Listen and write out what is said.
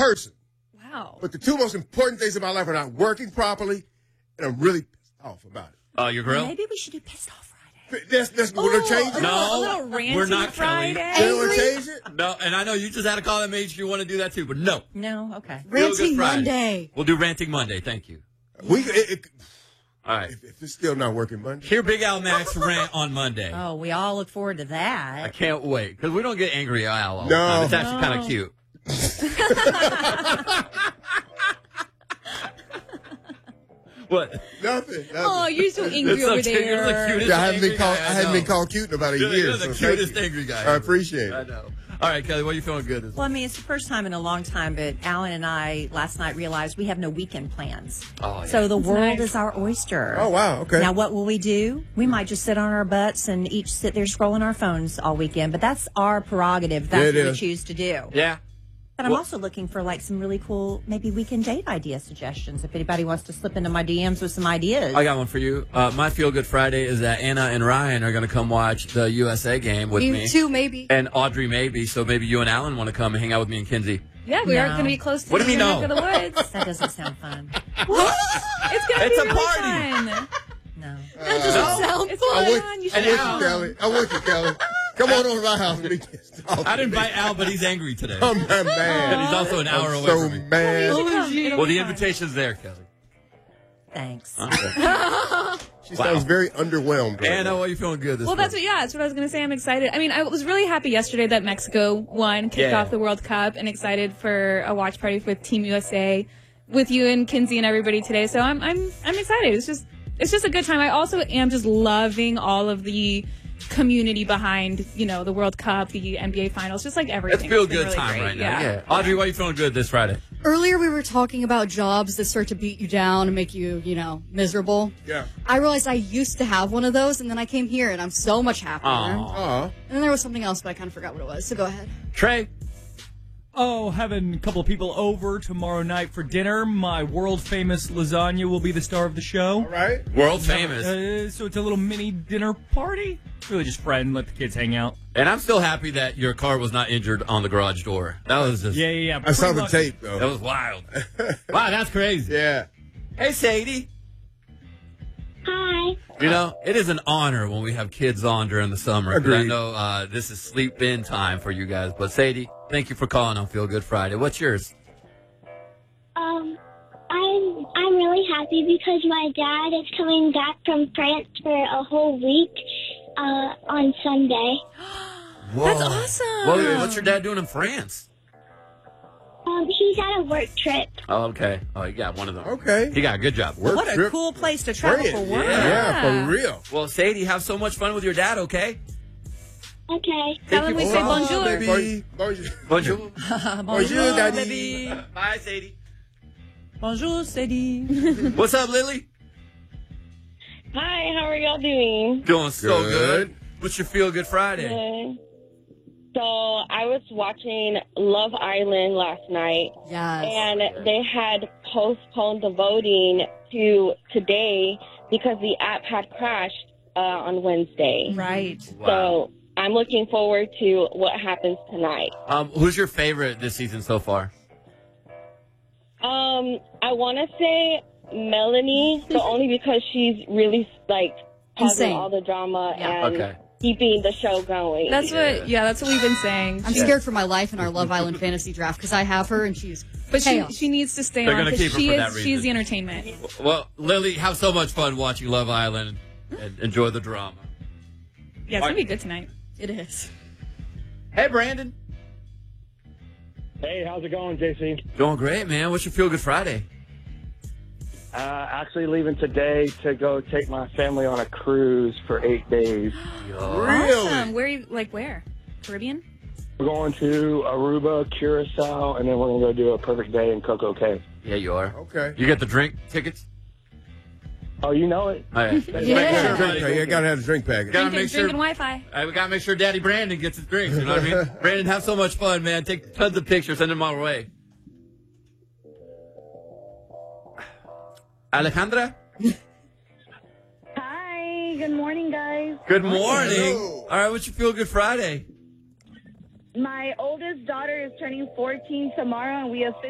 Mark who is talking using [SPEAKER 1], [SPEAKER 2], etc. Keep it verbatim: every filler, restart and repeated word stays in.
[SPEAKER 1] person.
[SPEAKER 2] Wow.
[SPEAKER 1] But the two most important things in my life are not working properly, and I'm really pissed off about it.
[SPEAKER 3] Oh, uh, your girl?
[SPEAKER 2] Maybe we should do pissed off Friday.
[SPEAKER 1] That's, that's
[SPEAKER 2] Ooh,
[SPEAKER 1] going to change it?
[SPEAKER 3] No,
[SPEAKER 2] a little ranty
[SPEAKER 3] we're not,
[SPEAKER 2] Friday.
[SPEAKER 3] Kelly.
[SPEAKER 1] They want to change it?
[SPEAKER 3] No, and I know you just had a call that made you want to do that too, but no.
[SPEAKER 2] No, okay.
[SPEAKER 4] Ranting Monday.
[SPEAKER 3] We'll do Ranting Monday. Thank you.
[SPEAKER 1] We, it, it,
[SPEAKER 3] All right.
[SPEAKER 1] If, if it's still not working Monday.
[SPEAKER 3] Hear Big Al Max rant on Monday.
[SPEAKER 2] Oh, we all look forward to that.
[SPEAKER 3] I can't wait, because we don't get angry Al all the
[SPEAKER 1] No.
[SPEAKER 3] time. It's actually
[SPEAKER 2] No.
[SPEAKER 3] kind of cute. What?
[SPEAKER 1] Nothing. nothing.
[SPEAKER 2] Oh, you're so angry
[SPEAKER 3] It's so
[SPEAKER 2] over
[SPEAKER 3] cute. You're the
[SPEAKER 2] there.
[SPEAKER 3] cutest
[SPEAKER 1] Yeah, I haven't
[SPEAKER 3] angry
[SPEAKER 1] been called.
[SPEAKER 3] guy
[SPEAKER 1] I hadn't
[SPEAKER 3] know.
[SPEAKER 1] been called cute in about a
[SPEAKER 3] You're,
[SPEAKER 1] year.
[SPEAKER 3] you're the
[SPEAKER 1] so thank
[SPEAKER 3] cutest
[SPEAKER 1] you.
[SPEAKER 3] angry guy.
[SPEAKER 1] I appreciate
[SPEAKER 3] I
[SPEAKER 1] it.
[SPEAKER 3] know. All right, Kelly, what are you feeling good this
[SPEAKER 2] Well, I mean, it's the first time in a long time, but Alan and I last night realized we have no weekend plans.
[SPEAKER 3] Oh, yeah.
[SPEAKER 2] So the world
[SPEAKER 4] nice.
[SPEAKER 2] is our oyster.
[SPEAKER 1] Oh wow. Okay.
[SPEAKER 2] Now, what will we do? We might just sit on our butts and each sit there scrolling our phones all weekend, but that's our prerogative. That's
[SPEAKER 1] Yeah, it
[SPEAKER 2] what we
[SPEAKER 1] is.
[SPEAKER 2] choose to do.
[SPEAKER 3] Yeah.
[SPEAKER 2] But I'm
[SPEAKER 3] Well-
[SPEAKER 2] also looking for like some really cool, maybe weekend date idea suggestions. If anybody wants to slip into my D Ms with some ideas.
[SPEAKER 3] I got one for you. Uh, my Feel Good Friday is that Anna and Ryan are going to come watch the U S A game with
[SPEAKER 4] You
[SPEAKER 3] me.
[SPEAKER 4] too, maybe.
[SPEAKER 3] And Audrey maybe, so maybe you and Alan want to come and hang out with me and Kinsey.
[SPEAKER 5] Yeah, we
[SPEAKER 2] No.
[SPEAKER 5] are going to be close to
[SPEAKER 3] What do you
[SPEAKER 5] the
[SPEAKER 3] mean,
[SPEAKER 5] neck
[SPEAKER 3] no?
[SPEAKER 5] of the woods.
[SPEAKER 2] That doesn't sound fun.
[SPEAKER 5] It's going to
[SPEAKER 3] It's
[SPEAKER 5] be
[SPEAKER 3] a
[SPEAKER 5] really
[SPEAKER 3] party.
[SPEAKER 5] fun.
[SPEAKER 2] No.
[SPEAKER 4] That doesn't sound
[SPEAKER 5] It's
[SPEAKER 4] fun.
[SPEAKER 1] I'm with,
[SPEAKER 5] fun. You
[SPEAKER 1] I'm
[SPEAKER 5] should
[SPEAKER 1] with
[SPEAKER 5] come.
[SPEAKER 1] you, Kelly. I'm with you, Kelly. Come on over to my house. We can talk.
[SPEAKER 3] I didn't invite Al, but he's angry today.
[SPEAKER 1] I'm mad.
[SPEAKER 3] And he's also an hour
[SPEAKER 1] I'm
[SPEAKER 3] away
[SPEAKER 1] so
[SPEAKER 3] from me.
[SPEAKER 1] mad.
[SPEAKER 5] You should come. It'll
[SPEAKER 3] Well,
[SPEAKER 5] be
[SPEAKER 3] the
[SPEAKER 5] fun.
[SPEAKER 3] invitation's there, Kelly.
[SPEAKER 2] Thanks.
[SPEAKER 1] She sounds very underwhelmed. Right
[SPEAKER 3] Anna,
[SPEAKER 1] now.
[SPEAKER 3] what are you feeling good this
[SPEAKER 5] Well, that's
[SPEAKER 3] week?
[SPEAKER 5] what, yeah, that's what I was going to say. I'm excited. I mean, I was really happy yesterday that Mexico won, kicked
[SPEAKER 3] Yeah.
[SPEAKER 5] off the World Cup, and excited for a watch party with Team U S A with you and Kinsey and everybody today. So I'm, I'm, I'm excited. It's just, it's just a good time. I also am just loving all of the community behind, you know, the World Cup, the N B A Finals, just like everything.
[SPEAKER 3] It's feel
[SPEAKER 5] It's been
[SPEAKER 3] good
[SPEAKER 5] really
[SPEAKER 3] time
[SPEAKER 5] great.
[SPEAKER 3] right now.
[SPEAKER 5] Yeah.
[SPEAKER 3] Yeah. Audrey, what are you feeling good this Friday?
[SPEAKER 4] Earlier, we were talking about jobs that start to beat you down and make you, you know, miserable.
[SPEAKER 1] Yeah.
[SPEAKER 4] I realized I used to have one of those, and then I came here, and I'm so much happier.
[SPEAKER 3] Aw.
[SPEAKER 1] Aw.
[SPEAKER 4] And then there was something else, but I kind of forgot what it was, so go ahead.
[SPEAKER 3] Trey?
[SPEAKER 6] Oh, having a couple of people over tomorrow night for dinner. My world-famous lasagna will be the star of the show.
[SPEAKER 1] All right.
[SPEAKER 3] World famous.
[SPEAKER 6] Uh, so it's a little mini dinner party. Really just friend, let the kids hang out.
[SPEAKER 3] And I'm still happy that your car was not injured on the garage door. That was just,
[SPEAKER 6] Yeah, yeah, yeah.
[SPEAKER 1] I saw
[SPEAKER 6] Pretty
[SPEAKER 1] the
[SPEAKER 6] lucky.
[SPEAKER 1] tape
[SPEAKER 3] that
[SPEAKER 1] though.
[SPEAKER 3] was wild. Wow, that's crazy.
[SPEAKER 1] Yeah.
[SPEAKER 3] Hey, Sadie.
[SPEAKER 7] Hi.
[SPEAKER 3] You know, it is an honor when we have kids on during the summer. 'Cause I
[SPEAKER 1] Agreed.
[SPEAKER 3] know uh, this is sleep-in time for you guys. But, Sadie, thank you for calling on Feel Good Friday. What's yours?
[SPEAKER 7] Um, I'm I'm really happy because my dad is coming back from France for a whole week uh, on Sunday.
[SPEAKER 3] Whoa.
[SPEAKER 5] That's awesome.
[SPEAKER 3] Well, what's your dad doing in France?
[SPEAKER 7] Um, he's at a work trip.
[SPEAKER 3] Oh, okay. Oh, you got one of them.
[SPEAKER 1] Okay.
[SPEAKER 3] He got a good job.
[SPEAKER 1] Work
[SPEAKER 2] What a
[SPEAKER 1] trip.
[SPEAKER 2] cool place to travel
[SPEAKER 1] Great.
[SPEAKER 2] for work.
[SPEAKER 1] Yeah,
[SPEAKER 5] Yeah.
[SPEAKER 1] for real.
[SPEAKER 3] Well, Sadie, have so much fun with your dad, okay?
[SPEAKER 7] Okay.
[SPEAKER 5] Tell him we say
[SPEAKER 1] Hola,
[SPEAKER 5] bonjour.
[SPEAKER 1] baby. Bonjour.
[SPEAKER 3] Bonjour.
[SPEAKER 1] Bonjour, daddy.
[SPEAKER 3] Bye, Sadie.
[SPEAKER 2] Bonjour, Sadie.
[SPEAKER 3] What's up, Lily?
[SPEAKER 8] Hi, how are y'all doing?
[SPEAKER 3] Doing so good.
[SPEAKER 1] Good.
[SPEAKER 3] What's your Feel Good Friday?
[SPEAKER 8] Good. So I was watching Love Island last night,
[SPEAKER 4] Yes.
[SPEAKER 8] and they had postponed the voting to today because the app had crashed uh, on Wednesday.
[SPEAKER 2] Right.
[SPEAKER 8] So I'm looking forward to what happens tonight.
[SPEAKER 3] Um, who's your favorite this season so far?
[SPEAKER 8] Um, I want to say Melanie, but only because she's really like causing
[SPEAKER 4] Insane.
[SPEAKER 8] all the drama
[SPEAKER 2] Yeah.
[SPEAKER 8] and
[SPEAKER 3] Okay.
[SPEAKER 8] keeping the show going.
[SPEAKER 5] That's what, yeah, that's what we've been saying.
[SPEAKER 4] I'm scared for my life in our Love Island fantasy draft because I have her and she's
[SPEAKER 5] But she,
[SPEAKER 4] chaos.
[SPEAKER 5] she needs to stay
[SPEAKER 3] They're
[SPEAKER 5] on
[SPEAKER 3] gonna
[SPEAKER 5] because
[SPEAKER 3] keep her
[SPEAKER 5] she
[SPEAKER 3] for
[SPEAKER 5] is
[SPEAKER 3] that
[SPEAKER 5] she's
[SPEAKER 3] reason.
[SPEAKER 5] the entertainment.
[SPEAKER 3] Well, Lily, have so much fun watching Love Island and enjoy the drama.
[SPEAKER 5] Yeah, it's gonna be good tonight.
[SPEAKER 4] It is.
[SPEAKER 3] Hey, Brandon.
[SPEAKER 9] Hey, how's it going, J C?
[SPEAKER 3] Doing great, man. What's your Feel Good Friday?
[SPEAKER 9] Uh, actually leaving today to go take my family on a cruise for eight days.
[SPEAKER 5] Awesome. Where you like where? Caribbean?
[SPEAKER 9] We're going to Aruba, Curacao, and then we're going to go do a perfect day in Coco Cay.
[SPEAKER 3] Yeah, you are.
[SPEAKER 1] Okay.
[SPEAKER 3] You get the drink tickets?
[SPEAKER 9] Oh, you know it?
[SPEAKER 3] All right.
[SPEAKER 1] Yeah.
[SPEAKER 3] Make
[SPEAKER 1] Yeah,
[SPEAKER 3] sure,
[SPEAKER 1] drink,
[SPEAKER 3] buddy.
[SPEAKER 1] you gotta have a drink package.
[SPEAKER 3] Gotta
[SPEAKER 5] Drinking,
[SPEAKER 3] make sure.
[SPEAKER 5] drinking Wi-Fi.
[SPEAKER 3] Uh, we gotta make sure Daddy Brandon gets his drinks. You know what I mean? Brandon, have so much fun, man. Take tons of pictures, send them our way. Alejandra?
[SPEAKER 8] Hi, good morning, guys.
[SPEAKER 3] Good morning.
[SPEAKER 1] Hello.
[SPEAKER 3] All right, what's your Feel Good Friday?
[SPEAKER 8] My oldest daughter is turning fourteen tomorrow, and we have